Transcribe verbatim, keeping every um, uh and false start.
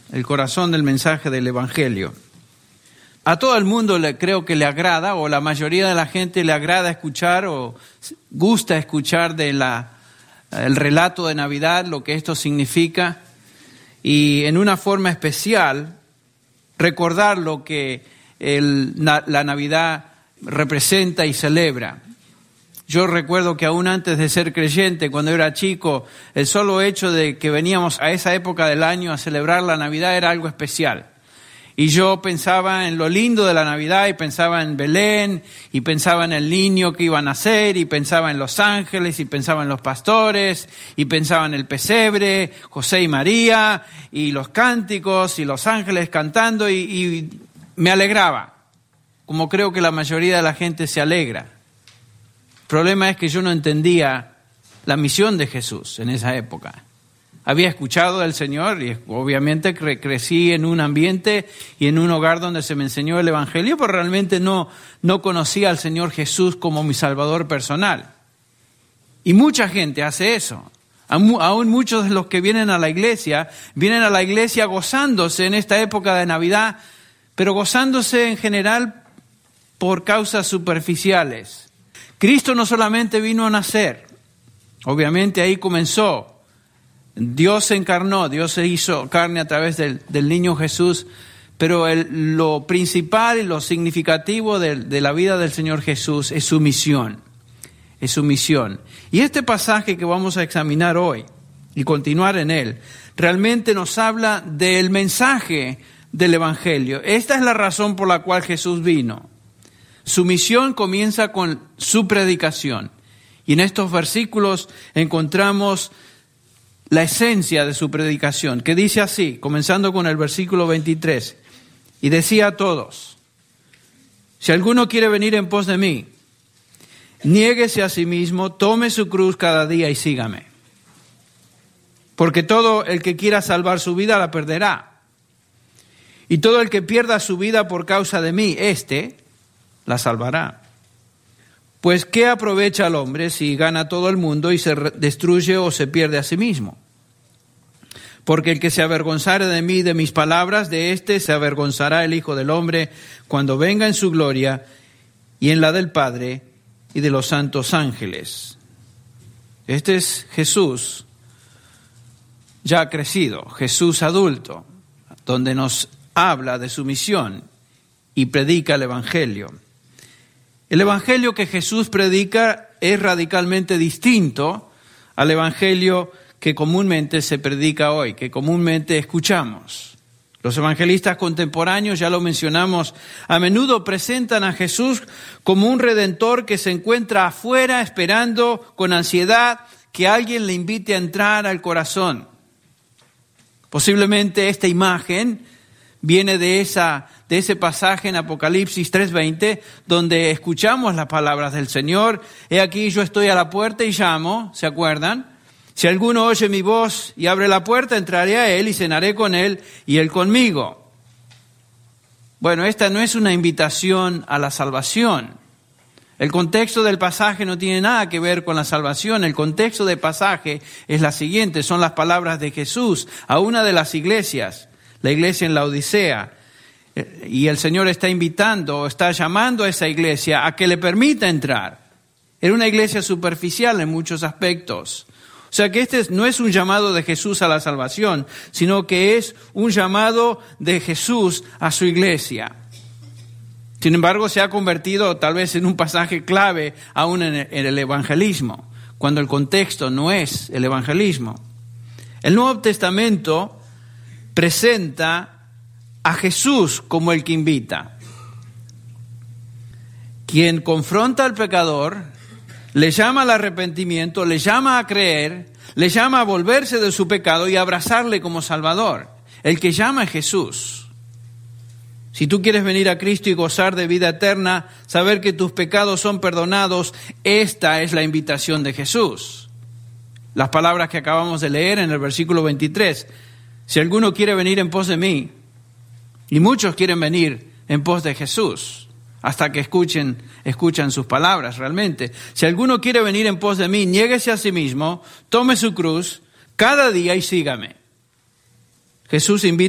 el corazón del mensaje del Evangelio. A todo el mundo le, creo que le agrada, o la mayoría de la gente le agrada escuchar o gusta escuchar de la, el relato de Navidad, lo que esto significa, y en una forma especial recordar lo que el, la Navidad representa y celebra. Yo recuerdo que aún antes de ser creyente, cuando era chico, el solo hecho de que veníamos a esa época del año a celebrar la Navidad era algo especial. Y yo pensaba en lo lindo de la Navidad, y pensaba en Belén, y pensaba en el niño que iba a nacer, y pensaba en los ángeles, y pensaba en los pastores, y pensaba en el pesebre, José y María, y los cánticos, y los ángeles cantando, y, y me alegraba, como creo que la mayoría de la gente se alegra. El problema es que yo no entendía la misión de Jesús en esa época. Había escuchado del Señor y obviamente cre- crecí en un ambiente y en un hogar donde se me enseñó el Evangelio, pero realmente no, no conocía al Señor Jesús como mi Salvador personal. Y mucha gente hace eso. Aún muchos de los que vienen a la iglesia, vienen a la iglesia gozándose en esta época de Navidad, pero gozándose en general por causas superficiales. Cristo no solamente vino a nacer, obviamente ahí comenzó. Dios se encarnó, Dios se hizo carne a través del, del niño Jesús, pero el, lo principal y lo significativo de, de la vida del Señor Jesús es su misión, es su misión. Y este pasaje que vamos a examinar hoy y continuar en él, realmente nos habla del mensaje del Evangelio. Esta es la razón por la cual Jesús vino. Su misión comienza con su predicación. Y en estos versículos encontramos la esencia de su predicación, que dice así, comenzando con el versículo veintitrés. Y decía a todos: si alguno quiere venir en pos de mí, niéguese a sí mismo, tome su cruz cada día y sígame. Porque todo el que quiera salvar su vida la perderá. Y todo el que pierda su vida por causa de mí, éste la salvará. Pues ¿qué aprovecha al hombre si gana todo el mundo y se destruye o se pierde a sí mismo? Porque el que se avergonzare de mí y de mis palabras, de éste se avergonzará el Hijo del Hombre cuando venga en su gloria y en la del Padre y de los santos ángeles. Este es Jesús ya crecido, Jesús adulto, donde nos habla de su misión y predica el Evangelio. El Evangelio que Jesús predica es radicalmente distinto al Evangelio que comúnmente se predica hoy, que comúnmente escuchamos. Los evangelistas contemporáneos, ya lo mencionamos, a menudo presentan a Jesús como un redentor que se encuentra afuera esperando con ansiedad que alguien le invite a entrar al corazón. Posiblemente esta imagen viene de esa de ese pasaje en Apocalipsis tres veinte, donde escuchamos las palabras del Señor. He aquí yo estoy a la puerta y llamo, ¿se acuerdan? Si alguno oye mi voz y abre la puerta, entraré a él y cenaré con él y él conmigo. Bueno, esta no es una invitación a la salvación. El contexto del pasaje no tiene nada que ver con la salvación. El contexto del pasaje es la siguiente, son las palabras de Jesús a una de las iglesias, la iglesia en Laodicea. Y el Señor está invitando, está llamando a esa iglesia a que le permita entrar. Era una iglesia superficial en muchos aspectos. O sea que este no es un llamado de Jesús a la salvación, sino que es un llamado de Jesús a su iglesia. Sin embargo, se ha convertido tal vez en un pasaje clave aún en el evangelismo, cuando el contexto no es el evangelismo. El Nuevo Testamento presenta a Jesús como el que invita, quien confronta al pecador, le llama al arrepentimiento, le llama a creer, le llama a volverse de su pecado y a abrazarle como Salvador. El que llama es Jesús. Si tú quieres venir a Cristo y gozar de vida eterna, saber que tus pecados son perdonados, esta es la invitación de Jesús. Las palabras que acabamos de leer en el versículo veintitrés. Si alguno quiere venir en pos de mí, y muchos quieren venir en pos de Jesús, hasta que escuchen, escuchan sus palabras realmente. Si alguno quiere venir en pos de mí, niéguese a sí mismo, tome su cruz cada día y sígame. Jesús invita